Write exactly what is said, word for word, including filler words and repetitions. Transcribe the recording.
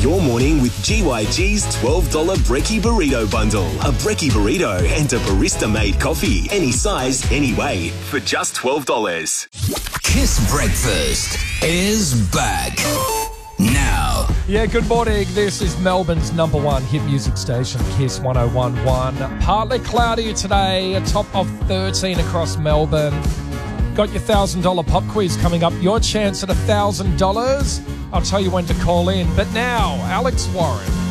your morning with G Y G's twelve dollars Brekkie Burrito Bundle. A Brekkie Burrito and a barista-made coffee. Any size, any way. For just twelve dollars. Kiss Breakfast is back. Now. Yeah, good morning. This is Melbourne's number one hit music station, Kiss one oh one point one. Partly cloudy today, a top of thirteen across Melbourne. Got your one thousand dollars pop quiz coming up. Your chance at one thousand dollars. I'll tell you when to call in. But now, Alex Warren.